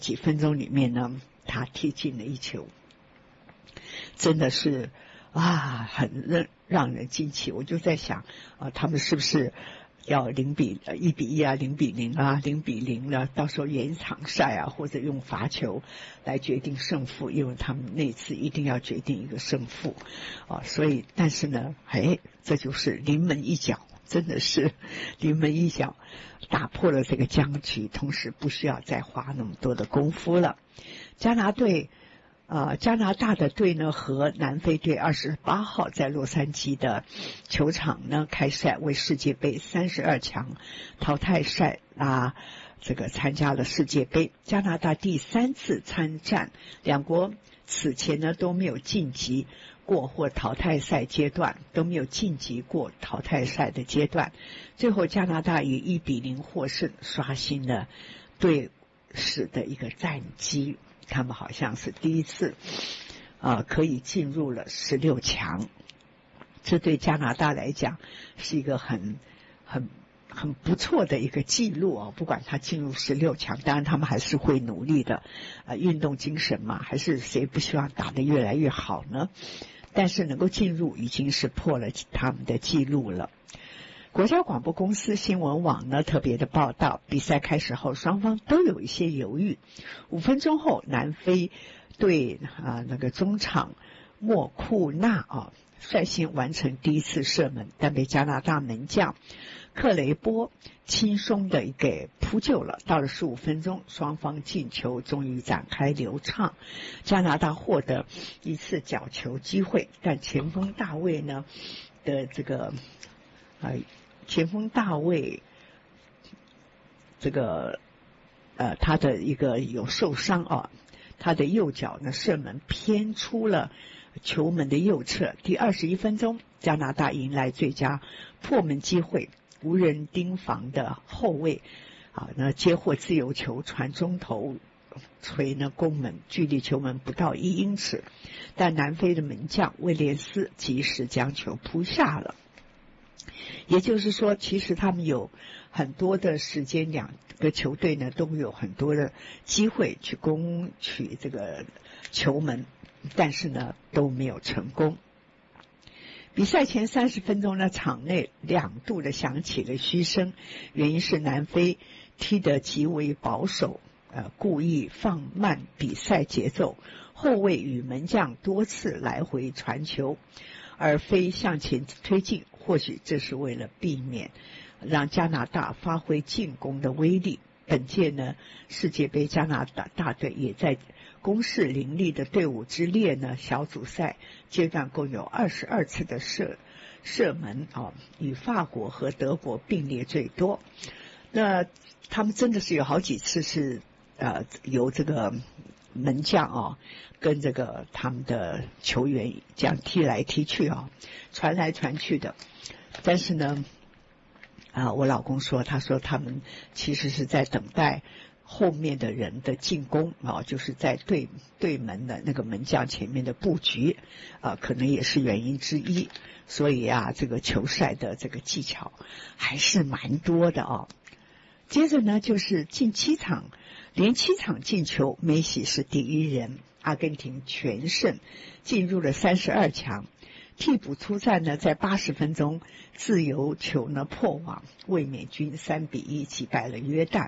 几分钟里面呢，他踢进了一球，真的是很让人惊奇。我就在想他们是不是要1比1啊，0比0啊，0比0了，到时候延长赛啊，或者用罚球来决定胜负，因为他们那次一定要决定一个胜负所以但是呢，这就是临门一脚，真的是临门一脚打破了这个僵局，同时不需要再花那么多的功夫了。加拿大的队呢和南非队28号在洛杉矶的球场呢开赛，为世界杯32强淘汰赛这个参加了世界杯。加拿大第3次参战，两国此前呢都没有晋级过或淘汰赛阶段，都没有晋级过淘汰赛的阶段。最后加拿大以1比0获胜，刷新了队史的一个战绩。他们好像是第一次可以进入了16强，这对加拿大来讲是一个很不错的一个记录不管他进入16强，当然他们还是会努力的运动精神嘛，还是谁不希望打得越来越好呢？但是能够进入已经是破了他们的记录了。国家广播公司新闻网呢特别的报道，比赛开始后双方都有一些犹豫。5分钟后，南非队那个中场莫库纳率先完成第一次射门，但被加拿大门将克雷波轻松的给扑救了。到了15分钟，双方进球终于展开流畅，加拿大获得一次角球机会，但前锋大卫呢的这个前锋大卫这个他的一个有受伤他的右脚呢射门偏出了球门的右侧。第21分钟，加拿大迎来最佳破门机会，无人盯防的后卫那接获自由球传中头锤呢攻门，距离球门不到1英尺，但南非的门将威廉斯及时将球扑下了。也就是说，其实他们有很多的时间，两个球队呢都有很多的机会去攻取这个球门，但是呢都没有成功。比赛前30分钟呢，场内2度的响起了嘘声，原因是南非踢得极为保守，故意放慢比赛节奏，后卫与门将多次来回传球而非向前推进，或许这是为了避免让加拿大发挥进攻的威力。本届呢世界杯加拿大大队也在攻势凌厉的队伍之列呢，小组赛阶段共有22次的射门与法国和德国并列最多。那他们真的是有好几次是由这个门将跟这个他们的球员这样踢来踢去传来传去的。但是呢我老公说，他说他们其实是在等待后面的人的进攻就是在对门的那个门将前面的布局可能也是原因之一。所以这个球赛的这个技巧还是蛮多的接着呢就是连7场进球，梅西是第一人，阿根廷全胜进入了32强。替补出战呢，在80分钟自由球呢破网，卫冕军3比1击败了约旦。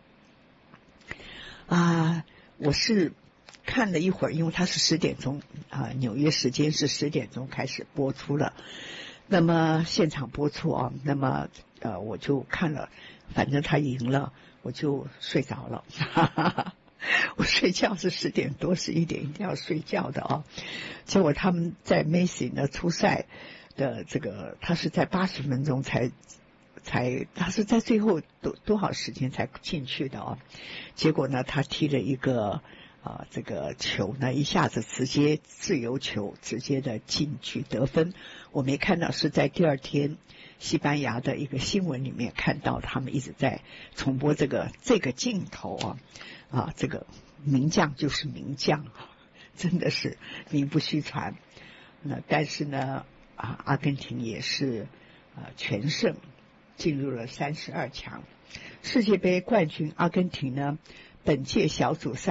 我是看了一会儿，因为它是10点钟纽约时间是10点钟开始播出了，那么现场播出那么我就看了，反正他赢了，我就睡着了我睡觉是10点多11点一定要睡觉的结果他们在梅西呢出赛的这个，他是在80分钟才他是在最后多少时间才进去的结果呢他踢了一个这个球呢一下子直接自由球直接的进去得分。我没看到，是在第二天西班牙的一个新闻里面看到他们一直在重播这个镜头这个名将就是名将真的是名不虚传。但是呢阿根廷也是全胜进入了32强。世界杯冠军阿根廷呢本届小组赛